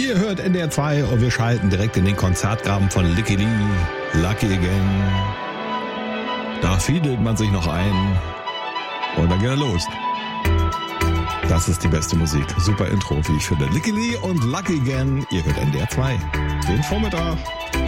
Ihr hört NDR 2 und wir schalten direkt in den Konzertgraben von Licky Lee, Lucky Again. Da fiedelt man sich noch ein und dann geht er los. Das ist die beste Musik. Super Intro, wie ich finde. Licky Lee und Lucky Again. Ihr hört NDR 2. Den Vormittag.